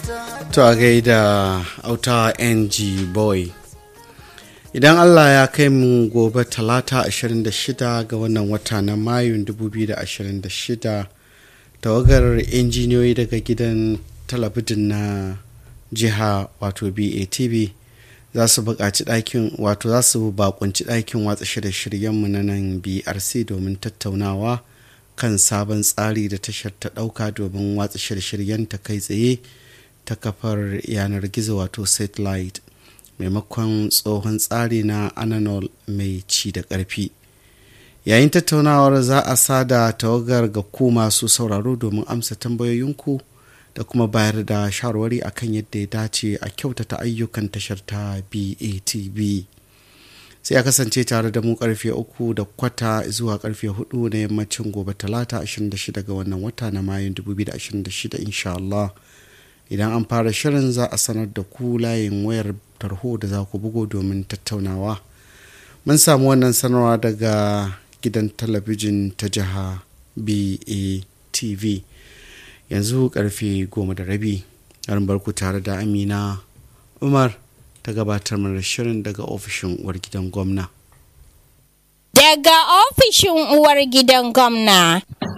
To a gaida auta NG Boy. Idan Allah ya kai mu gobe talata 26 ga wannan wata na Mayun 2026, tawagar injiniyoyi daga gidan talabijin na jiha wato BATV za su buƙaci ɗakin wato za su bakunci ɗakin watsa shirye-shiryenmu na nan BRC domin tattaunawa kan sabon tsari da tashar ta ɗauka domin watsa shirye-shiryen ta kai tsaye ta kafar yanar gizo wato satellite maimakon tsohon tsari na analog mai ci da ƙarfi. Yayin tattaunawar za a sada tawagar ga ku masu sauraro domin amsa tambayoyinku da kuma bayar da shawarwari akan yadda ya dace a kyautata ayyukan tashar ta BATV. Sai a kasance tare da mu karfe 3:15 zuwa karfe 4 na yammacin gobe talata 26 ga wannan wata na Mayun 2026 insha Allah. Idan an fara shirin za a sanar da ku layin wayar tarho da za ku bugo domin tattaunawa. Mun samu wannan sanarwa daga gidan talabijin ta jiha BATV. Yanzu karfe 10:30 harin barku tare da Amina Umar ta gabatar mana shirin daga ofishin uwar gidan gwamna. Daga ofishin uwar gidan gwamna.